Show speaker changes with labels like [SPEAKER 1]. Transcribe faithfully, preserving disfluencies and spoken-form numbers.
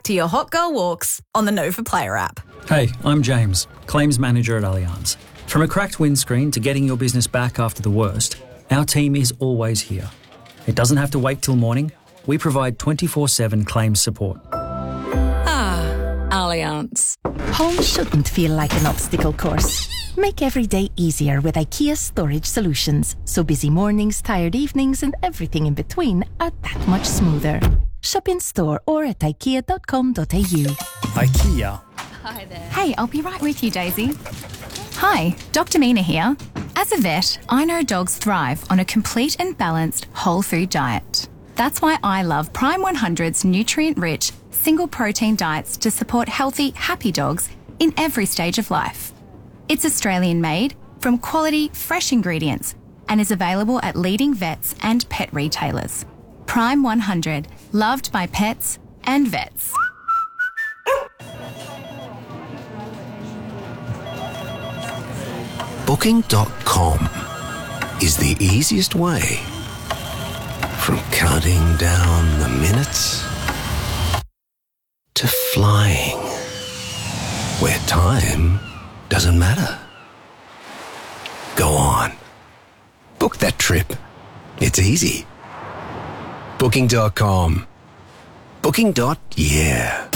[SPEAKER 1] back to your hot girl walks on the Nova Player app.
[SPEAKER 2] Hey, I'm James, Claims Manager at Allianz. From a cracked windscreen to getting your business back after the worst, our team is always here. It doesn't have to wait till morning. We provide twenty-four seven claims support.
[SPEAKER 3] Ah, Allianz.
[SPEAKER 4] Home shouldn't feel like an obstacle course. Make every day easier with IKEA storage solutions, so busy mornings, tired evenings and everything in between are that much smoother. Shop in store or at ikea dot com dot a u.
[SPEAKER 5] IKEA.
[SPEAKER 6] Hi there. Hey, I'll be right with you, Daisy. Hi, Doctor Mina here. As a vet, I know dogs thrive on a complete and balanced whole food diet. That's why I love Prime one hundred's nutrient-rich, single protein diets to support healthy, happy dogs in every stage of life. It's Australian-made, from quality, fresh ingredients, and is available at leading vets and pet retailers. Prime one hundred, loved by pets and vets.
[SPEAKER 7] Booking dot com is the easiest way. From counting down the minutes to flying, where time doesn't matter. Go on. Book that trip. It's easy. Booking dot com. Booking. Yeah.